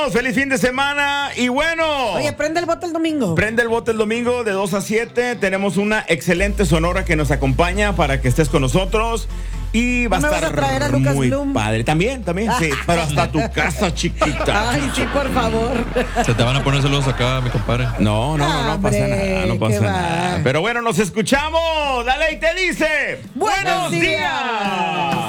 amigos, feliz fin de semana y bueno. Oye, prende el bote el domingo. Prende el bote el domingo de 2 a 7. Tenemos una excelente sonora que nos acompaña para que estés con nosotros. Y va a estar vas a traer a Lucas muy Bloom? padre. También, sí. Pero hasta tu casa, chiquita. Ay, sí, por favor. Se te van a poner celos acá, mi compadre. No pasa nada, no pasa qué nada. va. Pero bueno, nos escuchamos. Dale y te dice. ¡Buenos días!